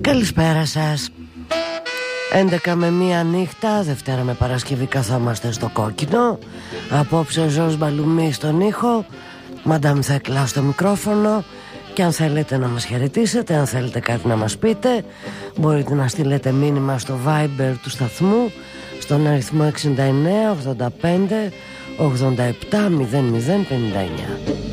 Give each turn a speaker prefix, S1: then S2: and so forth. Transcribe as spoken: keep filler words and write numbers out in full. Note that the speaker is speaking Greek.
S1: Καλησπέρα σας. έντεκα με μία νύχτα, Δευτέρα με Παρασκευή, καθόμαστε στο κόκκινο. Απόψε ο Ζος Μπαλουμί στον ήχο, Μαντάμ Θέκλα στο μικρόφωνο. Και αν θέλετε να μας χαιρετήσετε, αν θέλετε κάτι να μας πείτε, μπορείτε να στείλετε μήνυμα στο Viber του σταθμού στον αριθμό εξήντα εννέα ογδόντα πέντε ογδόντα επτά μηδέν μηδέν πενήντα εννέα.